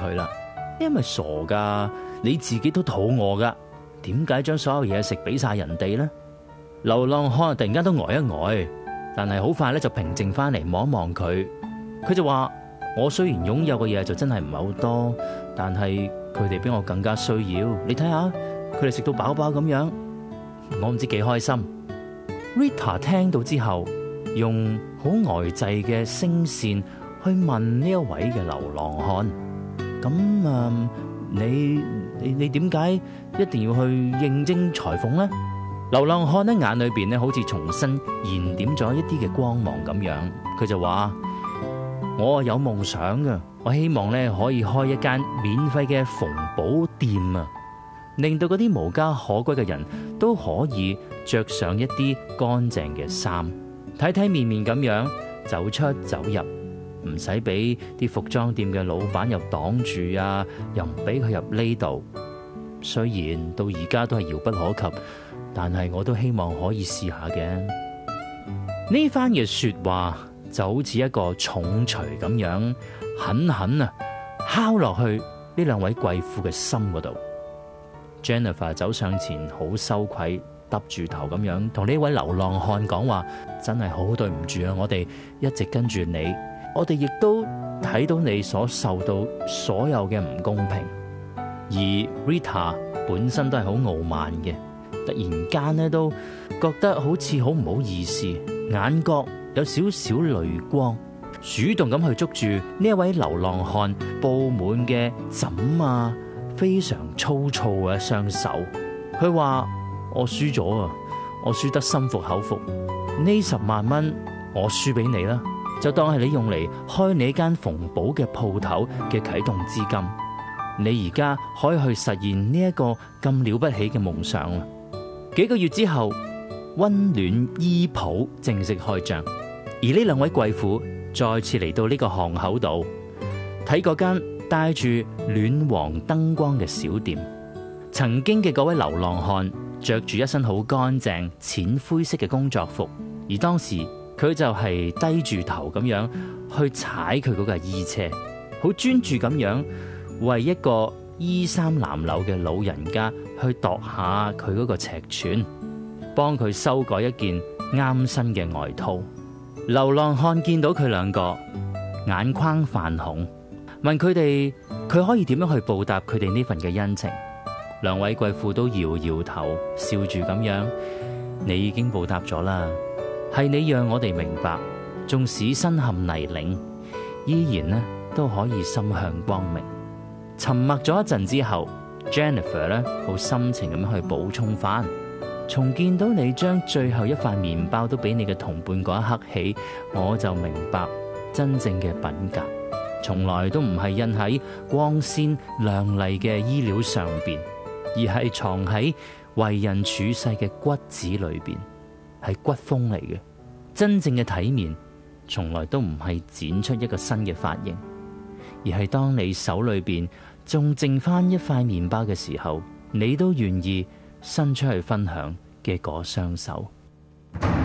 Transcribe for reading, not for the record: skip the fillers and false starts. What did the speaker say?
佢啦：你係咪傻噶？你自己都肚餓噶，點解將所有嘢食俾晒人哋呢？流浪漢突然間都呆一呆，但係好快咧就平靜翻嚟，望一望佢。佢就話：我雖然擁有嘅嘢就真係唔係好多，但係佢哋比我更加需要。你睇下，佢哋食到飽飽咁樣，我唔知幾開心。Rita 聽到之後，用好呆滯嘅聲線去問呢一位嘅流浪漢：咁你點解一定要去應徵裁縫呢？流浪漢喺眼裏邊咧，好似重新燃點咗一啲嘅光芒咁樣。佢就話：我有夢想㗎，我希望咧可以開一間免費嘅縫補店啊，令到嗰啲無家可歸嘅人都可以着上一啲乾淨嘅衫，體體面面咁樣走出走入，唔使俾啲服裝店嘅老闆又擋住啊，又唔俾佢入呢度。雖然到而家都係遙不可及，但係我都希望可以試下嘅。呢番嘅說話就好似一個重錘咁樣，狠狠啊敲落去呢兩位貴婦嘅心嗰度。Jennifer 走上前，好羞愧，耷住頭咁樣同呢位流浪漢講話：真係好對唔住啊！我哋一直跟住你，我哋亦都睇到你所受到所有嘅唔公平。而 Rita 本身都係好傲慢嘅，突然間咧都覺得好似好唔好意思，眼角有少少淚光，主動咁去捉住呢一位流浪漢布滿嘅枕啊，非常粗糙嘅雙手。佢話：我輸咗啊，我輸得心服口服，呢10萬蚊我輸俾你啦，就當係你用嚟開你間縫補嘅鋪頭嘅啟動資金。你而家可以去實現呢一個咁了不起嘅夢想啦。幾個月之後，溫暖醫鋪正式開張，而呢兩位貴婦再次嚟到呢個巷口度睇嗰間帶住暖黃燈光嘅小店。曾經嘅嗰位流浪漢着住一身好乾淨淺灰色嘅工作服，而當時佢就係低住頭咁樣去踩佢嗰架衣車，好專注咁樣為一個衣衫襤褸嘅老人家去度下佢嗰個尺寸，幫佢修改一件啱身嘅外套。流浪漢見到佢兩個，眼眶泛紅，問佢哋佢可以點樣去報答佢哋呢份嘅恩情。兩位貴婦都搖搖頭，笑住咁樣：你已經報答咗啦，係你讓我哋明白，縱使身陷泥濘，依然呢都可以心向光明。沉默咗一陣之後， Jennifer 咧好深情咁樣去補充翻：從見到你將最後一塊麵包都俾你嘅同伴嗰一刻起，我就明白真正嘅品格從來都唔係印喺光鮮亮麗嘅衣料上邊，而係藏喺為人處世嘅骨子裏邊，係骨風嚟嘅。真正嘅體面從來都唔係剪出一個新嘅髮型，而係當你手裏邊仲剩翻一塊麵包嘅時候，你都願意伸出去分享嘅嗰雙手。